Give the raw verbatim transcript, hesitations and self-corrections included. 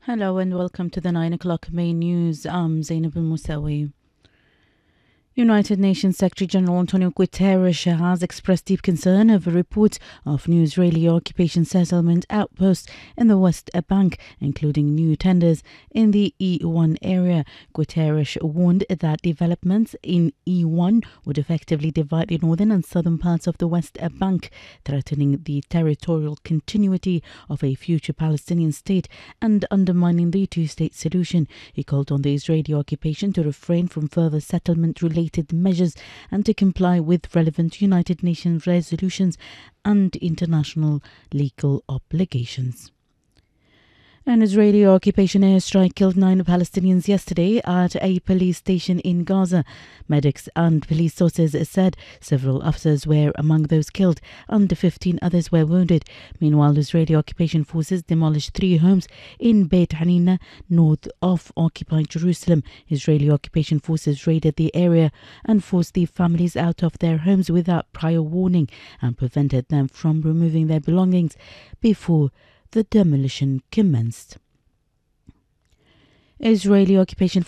Hello and welcome to the nine o'clock main news. I'm Zainab al-Musawi. United Nations Secretary General Antonio Guterres has expressed deep concern over reports of new Israeli occupation settlement outposts in the West Bank, including new tenders in the E one area. Guterres warned that developments in E one would effectively divide the northern and southern parts of the West Bank, threatening the territorial continuity of a future Palestinian state and undermining the two-state solution. He called on the Israeli occupation to refrain from further settlement-related measures and to comply with relevant United Nations resolutions and international legal obligations. An Israeli occupation airstrike killed nine Palestinians yesterday at a police station in Gaza. Medics and police sources said several officers were among those killed and fifteen others were wounded. Meanwhile, Israeli occupation forces demolished three homes in Beit Hanina, north of occupied Jerusalem. Israeli occupation forces raided the area and forced the families out of their homes without prior warning and prevented them from removing their belongings before the demolition commenced. Israeli occupation